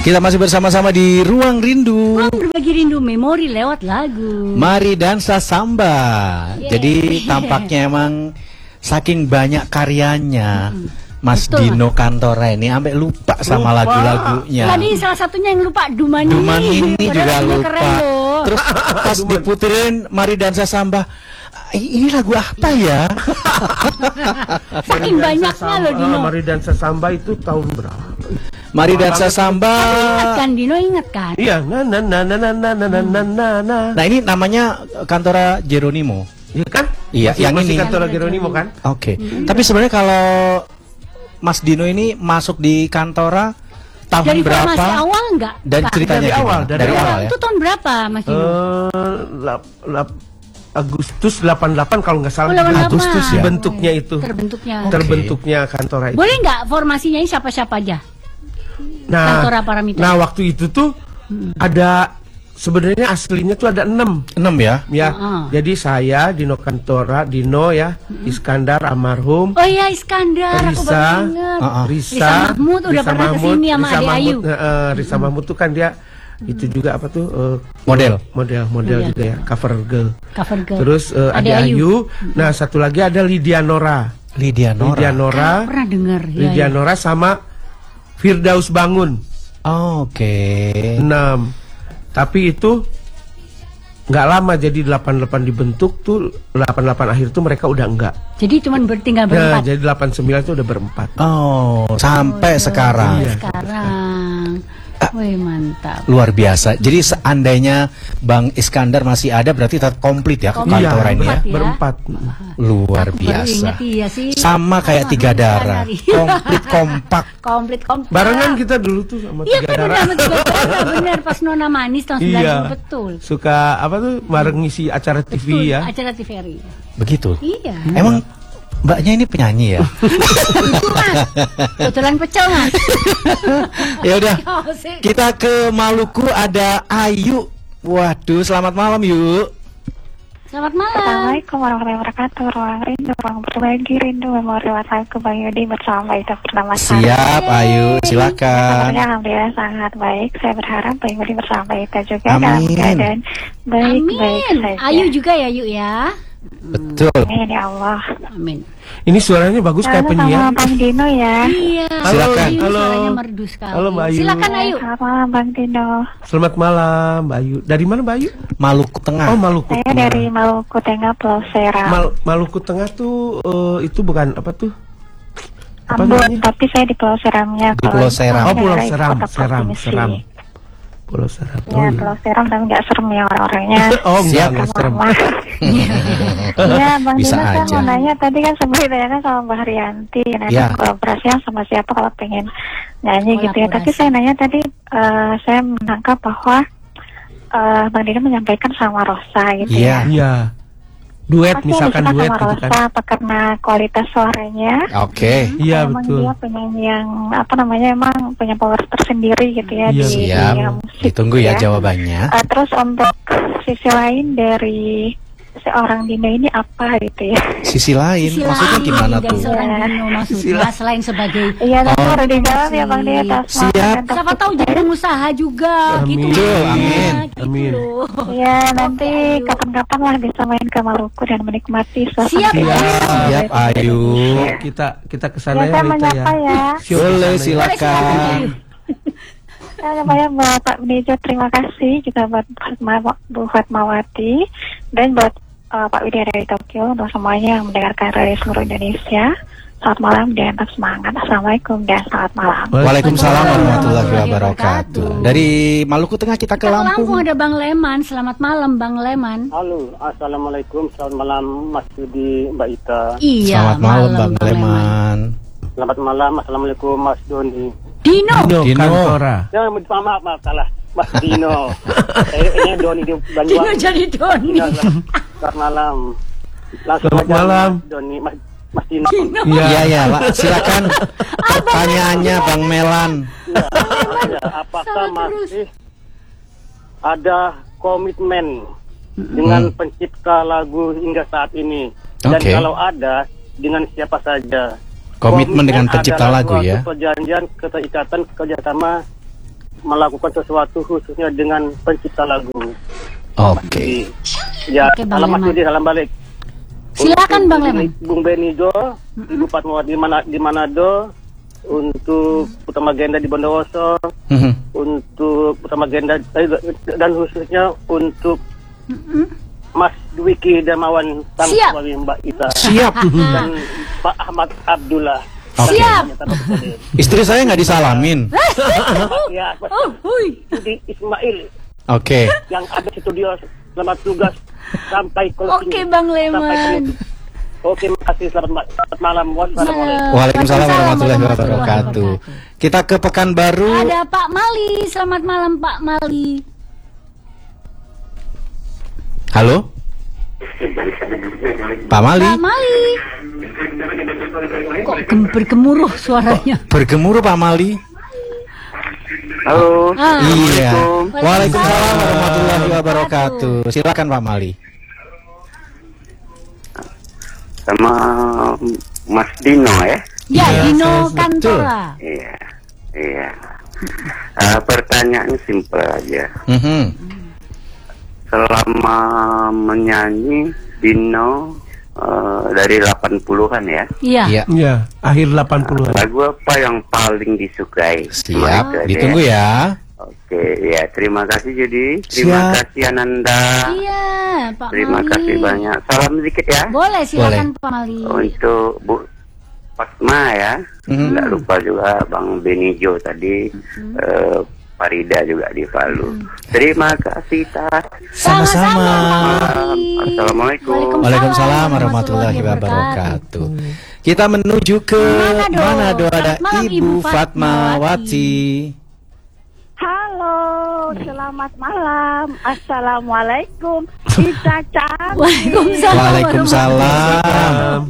Kita masih bersama-sama di Ruang Rindu. Ruang berbagi rindu memori lewat lagu. Mari dansa samba. Yeah. Jadi tampaknya emang saking banyak karyanya, Mas Betul, Dino Kantora ini sampai lupa sama lagu-lagunya. Tadi salah satunya yang lupa Dumani. Dumani juga lupa. Keren loh. Terus pas diputerin Mari dansa samba, ini lagu apa ya? Saking banyaknya loh Dino. Mari dansa samba itu tahun berapa? Mari dansa samba. Ingat kan Dino, ingat kan? Iya, na. Nah ini namanya Kantora Geronimo. Iya kan? Iya, yang masih ini. Kantora Geronimo kan? Oke. Tapi sebenarnya kalau Mas Dino ini masuk di Kantora tahun Dari berapa? formasi awal enggak? Dan ceritanya Dari awal, gimana? dari awal ya. Itu tahun berapa Mas Dino? Agustus 88 kalau nggak salah. Oh, 88. Agustus ya. Bentuknya itu. Terbentuknya Kantora itu. Boleh nggak formasinya ini siapa-siapa aja? Nah, Kantora Paramita. nah waktu itu tuh ada sebenarnya aslinya tuh ada 6 ya? ya. Jadi saya Dino Kantora, Dino ya, Iskandar almarhum. Oh iya Iskandar, aku baru ingat. Risa Mahmud udah pernah kesini sama Ade Ayu. Risa Mahmud tuh kan dia itu juga apa tuh model juga ya, cover girl. Terus Ade Ade Ayu. Nah satu lagi ada Lydia Nora. Pernah dengar ya, Lydia Nora sama Firdaus Bangun. Oke. 6. Tapi itu nggak lama, jadi 88 dibentuk tuh 88 akhir tuh mereka udah enggak. Jadi cuman tinggal berempat. Nah, jadi 89 itu udah berempat. Oh, sampai sekarang. Iya. Sekarang. Wih mantap. Luar biasa. Jadi seandainya Bang Iskandar masih ada berarti tetap komplit ya Kantora ini ya. Berempat. Luar biasa. Sama kayak Tiga Darah. Komplit kompak. Komplit. Barengan kita dulu tuh sama Tiga Darah. Iya benar pas Nona Manis tahun 90 betul. Suka apa tuh bareng ngisi acara TV ya. Acara TVRI. Begitu. Iya. Emang Mbaknya ini penyanyi ya? Kebetulan pecel Mas. Ya udah, kita ke Maluku ada Ayu. Waduh, selamat malam yuk. Selamat malam. Assalamualaikum warahmatullahi wabarakatuh. Ruang rindu, ruang berbagi rindu memori lewat lagu Bang Yudi bersama Ita Purnama. Siap Ayu, silakan. Alhamdulillah sangat baik. Saya berharap Bang Yudi bersama Ita juga dalam keadaan baik-baik saja. Ayu juga ya Yuk ya. Betul. Amin ya Allah. Amin. Ini suaranya bagus kayak penyiar. Sama Bang Dino ya. Iya. Silakan. Halo. Suaranya merdu sekali. Halo Mbak Ayu. Silakan Ayu. Selamat malam Bang Dino. Selamat malam Mbak Ayu. Dari mana Mbak Ayu? Maluku Tengah. Oh Maluku. Saya dari Maluku Tengah, Pulau Seram. Maluku Tengah tuh itu bukan apa tuh? Ambon, tapi saya di Pulau Seramnya. Di Pulau Seram. Oh Pulau Seram. Pulau Seram. Ya, Pulau Seram tapi nggak serem ya orang-orangnya. Oh enggak serem. Iya, Bang Bisa Dino saya aja. mau nanya tadi kan sempat ditanyakan sama Mbak Haryanti, nanti kolaborasinya sama siapa kalau pengen nyanyi gitu ya. Tapi saya nanya tadi, saya menangkap bahwa Bang Dino menyampaikan sama Rosa gitu ya. Iya. Duet Pasti misalkan ada duet sama gitu Rosa kan. apa karena kualitas suaranya? Oke. Iya Emang betul. dia penyanyi yang apa namanya emang punya power tersendiri gitu ya Iya, di Siap. dunia musik. Ditunggu ya jawabannya. Terus untuk sisi lain dari seorang Dino ini apa gitu ya? Sisi lain, maksudnya gimana dari tuh? seorang Dino maksudnya selain sebagai Iya, nanti harus dijawab ya Bang Dino. Siap. siapa tahu jadi pengusaha juga Amin. gitu. Betul, amin. Gitu Amin. loh. Iya, nanti kapan-kapan lah bisa main ke Maluku dan menikmati suasana. Siap. Siap Ayu. Kita kesana Ya, ya saya Rita ya. menyapa ya. Boleh silakan. Saya namanya Bapak Benejo, terima kasih juga buat Bu Fatmawati dan buat Pak Widya dari Tokyo untuk semuanya yang mendengarkan dari seluruh Indonesia. Selamat malam dan tetap semangat. Assalamualaikum dan selamat malam. Waalaikumsalam warahmatullahi wabarakatuh. Dari Maluku Tengah kita ke Lampung Lampung. ada Bang Leman. Selamat malam Bang Leman. Halo, assalamualaikum, selamat malam Mas Yudi, Mbak Ita. Iya. Selamat malam Bang Leman. Selamat malam, assalamualaikum Mas Doni. Dino. Kantora. Ya, maaf salah, Mas Dino. Ini Doni di Dino Banyuwangi. jadi Doni. Selamat malam. Langsung Selamat aja, malam. Mas Doni, Mas Dino. Iya ya, Pak. Silakan pertanyaannya Bang Melan. Ya, apakah masih ada komitmen dengan pencipta lagu hingga saat ini? Dan Oke. kalau ada, dengan siapa saja? Komitmen dengan pencipta adalah lagu ya. suatu perjanjian keterikatan kerjasama melakukan sesuatu khususnya dengan pencipta lagu. Oke. Ya, Oke, Bang salam Mas Leman. Yudi, salam balik. Silakan, Bang Leman. Bung Benijo, Ibu Fatmawati di Manado, untuk Utama Genda di Bondowoso, untuk Utama Genda dan khususnya untuk Mas Dwiki Darmawan sang Siap. suami Mbak Ita Siap. dan Pak Ahmad Abdullah. Oke. Siap. Istri saya nggak disalamin. Ya, Mas Oh, hui. Yudi Ismail Oke. yang ada di studio, selamat tugas sampai closing. Oke, Bang Sampai Leman. penutup. Oke, makasih, selamat malam. Wassalamualaikum. Waalaikumsalam warahmatullahi wabarakatuh. Kita ke Pekanbaru. Ada Pak Mali. Selamat malam, Pak Mali. Halo. Pak Mali. Pak Mali. Kok bergemuruh suaranya? Bergemuruh Pak Mali. Halo. Iya. Waalaikumsalam. Waalaikumsalam warahmatullahi wabarakatuh. Silakan Pak Mali. Sama Mas Dino ya. Ya, Iya, Dino betul. Kantora. Iya, iya. Pertanyaan simpel aja. Selama menyanyi Dino dari 80-an ya. Iya. Iya. Iya, akhir 80-an. Lagu apa yang paling disukai? Cuma Siap. itu aja Ditunggu ya. Oke, ya terima kasih Judi. Terima Siap. kasih Ananda. Iya, Pak Terima Mali. kasih banyak. Salam sedikit ya. Boleh, silakan Pak Mali. Untuk Bu Fatma ya. Nggak lupa juga Bang Benijo tadi. Farida juga di Palu. Terima kasih Tas. Sama-sama. Pak Mali. Assalamualaikum. Waalaikumsalam warahmatullahi wabarakatuh. Kita menuju ke Manado. Ada Selamat malam, Ibu Ibu Fatmawati. Halo, selamat malam. Assalamualaikum. Kita cantik. Waalaikumsalam. Waalaikumsalam.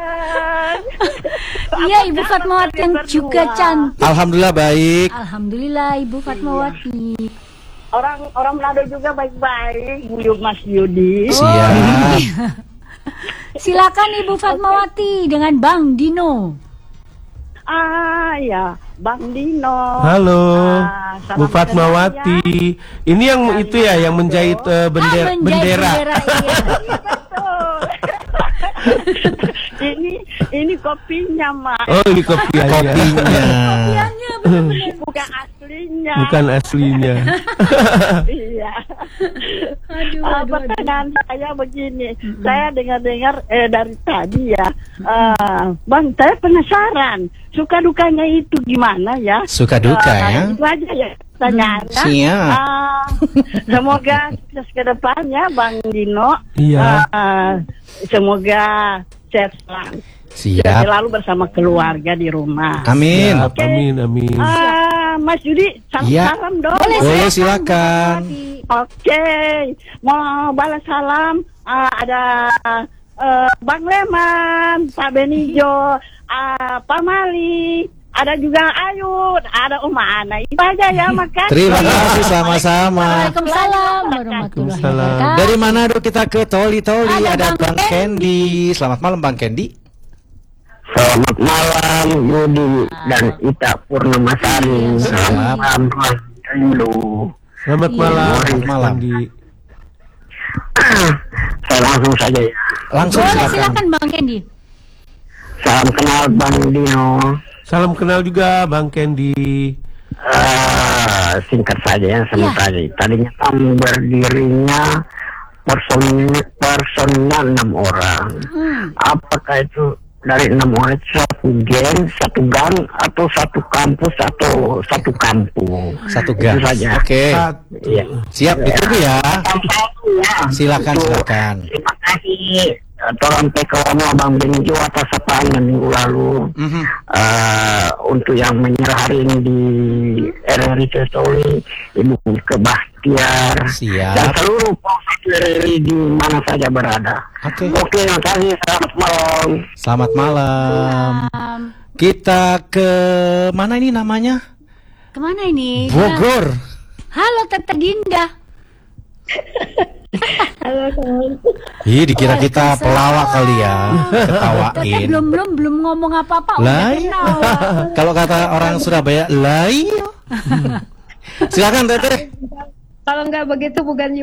Iya, Ibu Fatmawati yang juga cantik. Alhamdulillah baik. Alhamdulillah, Ibu Fatmawati. Orang Manado juga baik-baik. Buyuk Mas Yudi. Siap. Silakan Ibu Fatmawati dengan Bang Dino. Ya, Bang Dino. Halo, salam Bu Fatmawati. Ini yang itu ya, yang menjahit bendera. Menjahit bendera, iya. ini kopinya, Mak. Oh, ini kopiannya. Kopinya. Kopiannya benar-benar. Bukan aslinya. Bukan aslinya. Iya. Aduh. Pertanyaan saya begini, saya dengar-dengar dari tadi ya, Bang, saya penasaran, suka dukanya itu gimana ya? Suka duka ya. Itu aja ya pertanyaannya. Siap. Semoga sukses ke depannya, Bang Dino. Iya. Semoga sehat selalu. Siap. Selalu bersama keluarga di rumah. Amin. Siap, amin, amin. Mas Yudi, Iya. salam dong. Boleh silakan. Oke, mau balas salam. Ada Bang Leman, Pak Benijo, Pak Mali, ada juga Ayud, ada Uma Ana. Itu aja ya, makasih. Terima kasih sama-sama. Waalaikumsalam warahmatullahi Waalaikumsalam. wabarakatuh. Dari Manado kita ke Toli-Toli. Ada Ada Bang Bang Kendi. Selamat malam Bang Kendi. Selamat malam Yudi dan Ita Purnamasari. Selamat malam Mas Rindu. Selamat malam. Selamat malam. Andi. Saya langsung saja ya. Langsung Boleh, silakan. silakan Bang Kendi. Salam kenal Bang Dino. Salam kenal juga Bang Kendi. Singkat saja ya, sebentar aja. Tadinya kan berdirinya personnya 6 orang. Apakah itu dari 6 orang itu satu geng, satu gang, atau satu kampus, atau satu kampung? Satu Itu gas. saja. Oke. Iya. Siap ditunggu ya. Silakan, Itu. silakan. Terima kasih. Tolong PKM Bang Benijo atas sapaan minggu lalu. Untuk yang menyerah hari ini di RRI Toli, Ibu Kebahtiar, Siap. dan seluruh polsek RRI di mana saja berada. Oke. Oke, terima kasih. Selamat malam. Selamat malam. Kita ke mana ini namanya? Kemana ini? Bogor. Halo Tante Dinda. Ih, dikira kita pelawak kali ya. Ketawain. Belum ngomong apa-apa Lah, udah ketawa. kalau kata orang Surabaya, lah iya. Silakan Teteh. Kalau nggak begitu bukan